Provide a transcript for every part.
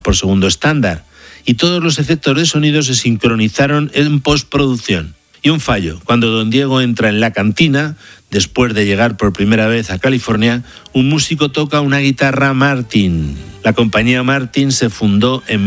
por segundo estándar, y todos los efectos de sonido se sincronizaron en postproducción. Y un fallo: cuando don Diego entra en la cantina, después de llegar por primera vez a California, un músico toca una guitarra Martin. La compañía Martin se fundó en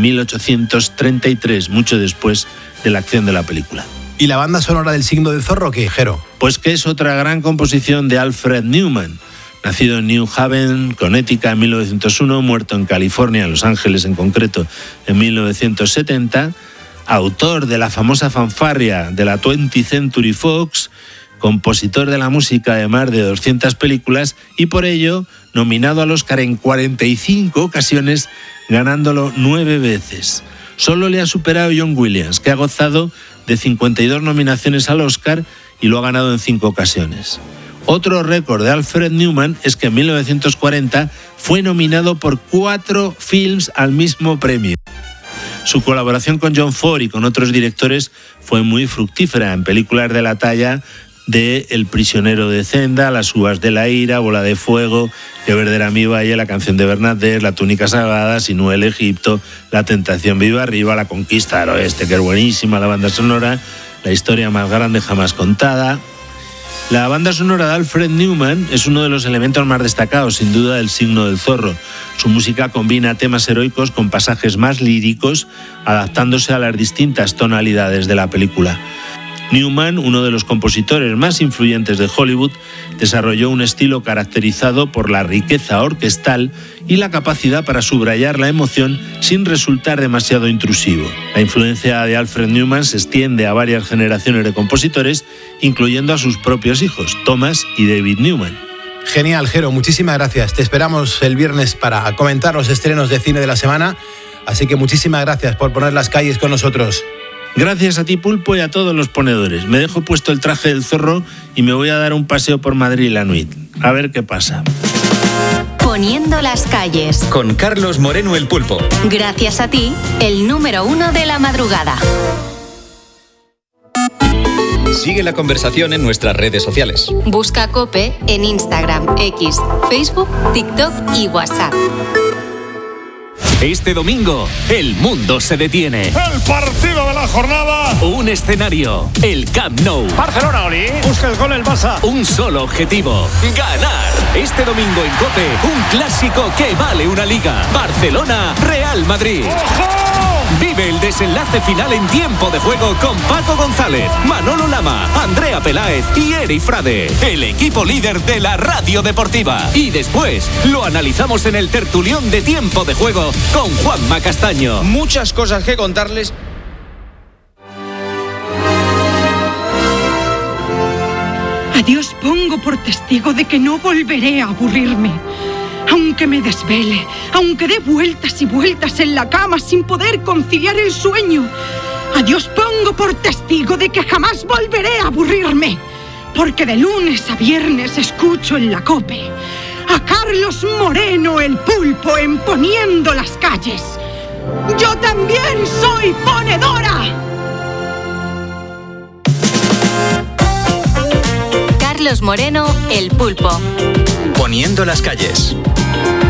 1833, mucho después de la acción de la película. ¿Y la banda sonora del Signo del Zorro qué, Jero? Pues que es otra gran composición de Alfred Newman. Nacido en New Haven, Connecticut, en 1901, muerto en California, en Los Ángeles en concreto, en 1970, autor de la famosa fanfarria de la 20th Century Fox, compositor de la música de más de 200 películas y por ello nominado al Oscar en 45 ocasiones, ganándolo 9 veces. Solo le ha superado John Williams, que ha gozado de 52 nominaciones al Oscar y lo ha ganado en 5 ocasiones. Otro récord de Alfred Newman es que en 1940 fue nominado por 4 films al mismo premio. Su colaboración con John Ford y con otros directores fue muy fructífera en películas de la talla de El prisionero de Zenda, Las uvas de la ira, Bola de fuego, Que verde era mi valle, La canción de Bernadette, La túnica sagrada, Sinuel Egipto, La tentación viva arriba, La conquista del oeste, que es buenísima la banda sonora, La historia más grande jamás contada. La banda sonora de Alfred Newman es uno de los elementos más destacados, sin duda, del Signo del Zorro. Su música combina temas heroicos con pasajes más líricos, adaptándose a las distintas tonalidades de la película. Newman, uno de los compositores más influyentes de Hollywood, desarrolló un estilo caracterizado por la riqueza orquestal y la capacidad para subrayar la emoción sin resultar demasiado intrusivo. La influencia de Alfred Newman se extiende a varias generaciones de compositores, incluyendo a sus propios hijos, Thomas y David Newman. Genial, Jero, muchísimas gracias. Te esperamos el viernes para comentar los estrenos de cine de la semana, así que muchísimas gracias por poner las calles con nosotros. Gracias a ti, Pulpo, y a todos los ponedores. Me dejo puesto el traje del zorro y me voy a dar un paseo por Madrid la nuit. A ver qué pasa. Poniendo las calles. Con Carlos Moreno el Pulpo. Gracias a ti, el número 1 de la madrugada. Sigue la conversación en nuestras redes sociales. Busca COPE en Instagram, X, Facebook, TikTok y WhatsApp. Este domingo, el mundo se detiene. El partido de la jornada. Un escenario, el Camp Nou. Barcelona, Oli. Busca el gol el Barça. Un solo objetivo, ganar. Este domingo en COPE, un clásico que vale una liga. Barcelona-Real Madrid. ¡Ojo! Vive el desenlace final en tiempo de juego con Paco González, Manolo Lama, Andrea Peláez y Eri Frade, el equipo líder de la radio deportiva. Y después lo analizamos en el tertulión de tiempo de juego con Juanma Castaño. Muchas cosas que contarles. A Dios pongo por testigo de que no volveré a aburrirme. Aunque me desvele, aunque dé vueltas y vueltas en la cama sin poder conciliar el sueño. A Dios pongo por testigo de que jamás volveré a aburrirme. Porque de lunes a viernes escucho en la COPE a Carlos Moreno el Pulpo en Poniendo las calles. ¡Yo también soy ponedora! Carlos Moreno el Pulpo. Poniendo las calles.